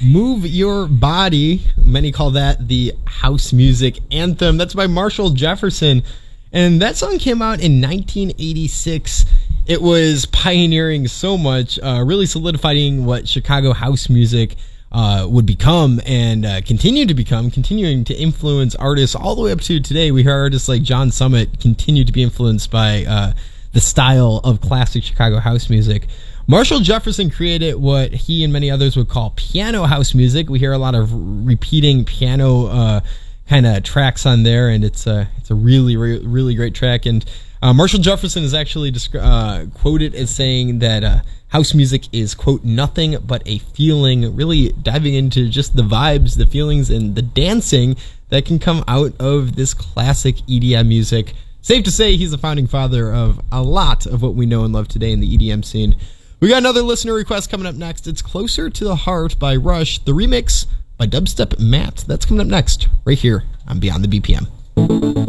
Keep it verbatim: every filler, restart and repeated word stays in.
Move Your Body. Many call that the house music anthem. That's by Marshall Jefferson. And that song came out in nineteen eighty-six. It was pioneering so much, uh, really solidifying what Chicago house music uh, would become and uh, continue to become, continuing to influence artists all the way up to today. We hear artists like John Summit continue to be influenced by uh, the style of classic Chicago house music. Marshall Jefferson created what he and many others would call piano house music. We hear a lot of repeating piano uh, kind of tracks on there, and it's a, it's a really, really, really great track. And uh, Marshall Jefferson is actually descri- uh, quoted as saying that uh, house music is, quote, nothing but a feeling, really diving into just the vibes, the feelings, and the dancing that can come out of this classic E D M music. Safe to say he's the founding father of a lot of what we know and love today in the E D M scene. We got another listener request coming up next. It's Closer to the Heart by Rush, the remix by Dubstep Matt. That's coming up next, right here on Beyond the B P M.